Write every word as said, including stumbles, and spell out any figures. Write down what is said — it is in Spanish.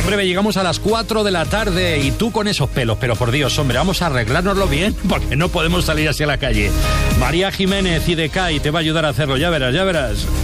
breve llegamos a las cuatro de la tarde y tú con esos pelos, pero por Dios, hombre, vamos a arreglárnoslo bien porque no podemos salir así a la calle. María Jiménez I D K y te va a ayudar a hacerlo, ya verás, ya verás.